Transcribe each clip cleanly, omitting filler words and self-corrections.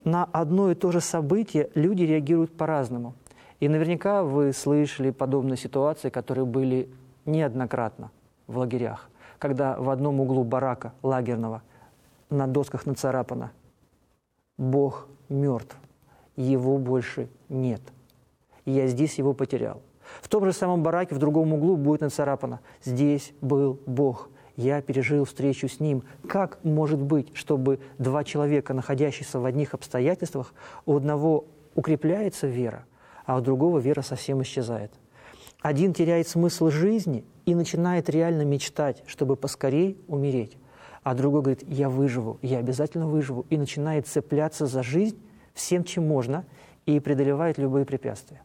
на одно и то же событие люди реагируют по-разному. И наверняка вы слышали подобные ситуации, которые были неоднократно в лагерях, когда в одном углу барака лагерного на досках нацарапано: «Бог мертв, его больше нет. Я здесь его потерял». В том же самом бараке в другом углу будет нацарапано: «Здесь был Бог, я пережил встречу с Ним». Как может быть, чтобы два человека, находящиеся в одних обстоятельствах, у одного укрепляется вера, а у другого вера совсем исчезает? Один теряет смысл жизни и начинает реально мечтать, чтобы поскорей умереть, а другой говорит: «Я выживу, я обязательно выживу», и начинает цепляться за жизнь всем, чем можно, и преодолевает любые препятствия.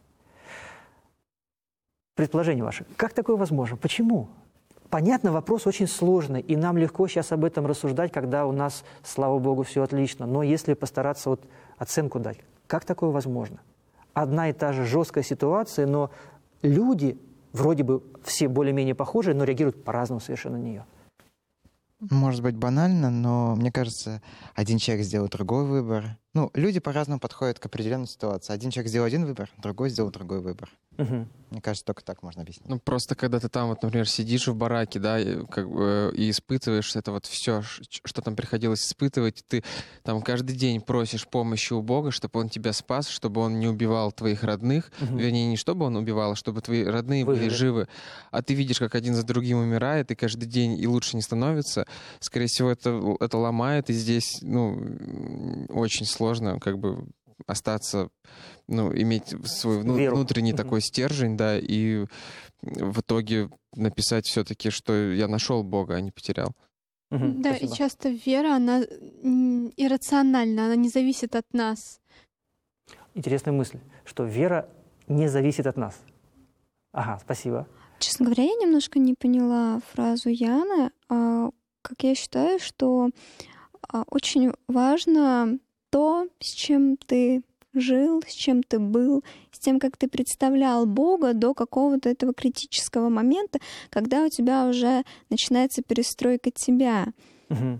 Предположение ваше. Как такое возможно? Почему? Понятно, вопрос очень сложный, и нам легко сейчас об этом рассуждать, когда у нас, слава Богу, все отлично. Но если постараться вот оценку дать, как такое возможно? Одна и та же жесткая ситуация, но люди, вроде бы все более-менее похожие, но реагируют по-разному совершенно на нее. Может быть банально, но мне кажется, один человек сделал другой выбор. Ну, люди по-разному подходят к определенной ситуации. Один человек сделал один выбор, другой сделал другой выбор. Угу. Мне кажется, только так можно объяснить. Ну, просто когда ты там, вот, например, сидишь в бараке, да, и, как бы, и испытываешь это вот все, что там приходилось испытывать, ты там каждый день просишь помощи у Бога, чтобы Он тебя спас, чтобы Он не убивал твоих родных, вернее, не чтобы Он убивал, а чтобы твои родные были живы. А ты видишь, как один за другим умирает, и каждый день и лучше не становится. Скорее всего, это ломает, и здесь, ну, очень сложно, как бы, остаться, ну, иметь свой внутренний такой стержень, да, и в итоге написать все-таки, что я нашел Бога, а не потерял. Да, спасибо. И часто вера, она иррациональна, она не зависит от нас. Интересная мысль, что вера не зависит от нас. Ага, спасибо. Честно говоря, я немножко не поняла фразу Яны. Как я считаю, что очень важно то, с чем ты жил, с чем ты был, с тем, как ты представлял Бога до какого-то этого критического момента, когда у тебя уже начинается перестройка тебя. Угу.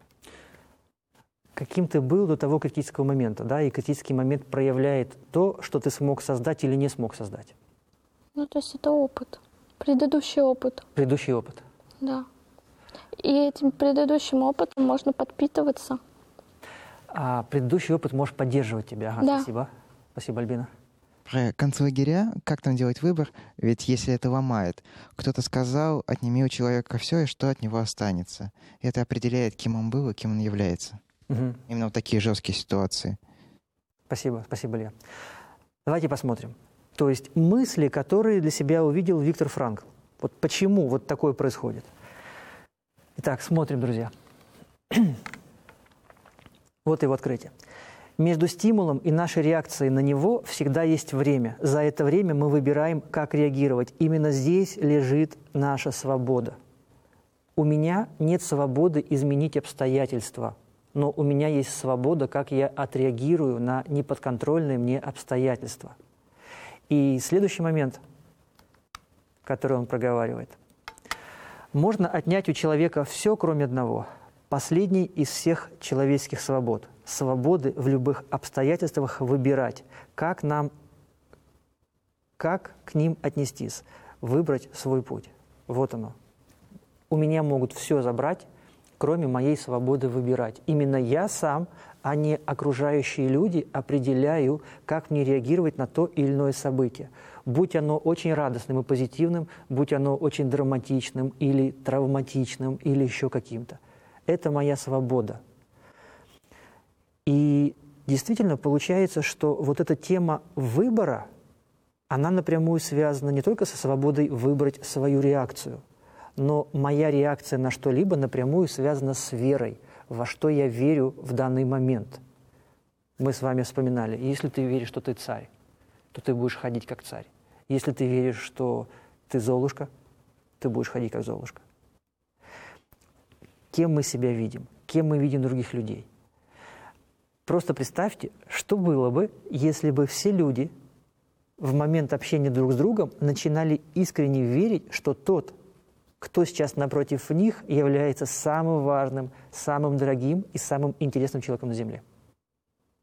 Каким ты был до того критического момента, да, и критический момент проявляет то, что ты смог создать или не смог создать. Ну, то есть это опыт, предыдущий опыт. Предыдущий опыт. Да. И этим предыдущим опытом можно подпитываться. А предыдущий опыт может поддерживать тебя. Ага, да. Спасибо. Спасибо, Альбина. Про концлагеря, как там делать выбор? Ведь если это ломает, кто-то сказал: отними у человека все, и что от него останется. И это определяет, кем он был и кем он является. Угу. Именно вот такие жесткие ситуации. Спасибо, спасибо, Илья. Давайте посмотрим. То есть мысли, которые для себя увидел Виктор Франкл. Вот почему вот такое происходит. Итак, смотрим, друзья. Вот его открытие. Между стимулом и нашей реакцией на него всегда есть время. За это время мы выбираем, как реагировать. Именно здесь лежит наша свобода. У меня нет свободы изменить обстоятельства, но у меня есть свобода, как я отреагирую на неподконтрольные мне обстоятельства. И следующий момент, который он проговаривает. Можно отнять у человека все, кроме одного – последний из всех человеческих свобод. Свободы в любых обстоятельствах выбирать, как к ним отнестись, выбрать свой путь. Вот оно. У меня могут все забрать, кроме моей свободы выбирать. Именно я сам, а не окружающие люди, определяю, как мне реагировать на то или иное событие. Будь оно очень радостным и позитивным, будь оно очень драматичным или травматичным, или еще каким-то. Это моя свобода. И действительно получается, что вот эта тема выбора, она напрямую связана не только со свободой выбрать свою реакцию, но моя реакция на что-либо напрямую связана с верой, во что я верю в данный момент. Мы с вами вспоминали, если ты веришь, что ты царь, то ты будешь ходить как царь. Если ты веришь, что ты Золушка, ты будешь ходить как Золушка. Кем мы себя видим, кем мы видим других людей. Просто представьте, что было бы, если бы все люди в момент общения друг с другом начинали искренне верить, что тот, кто сейчас напротив них, является самым важным, самым дорогим и самым интересным человеком на Земле.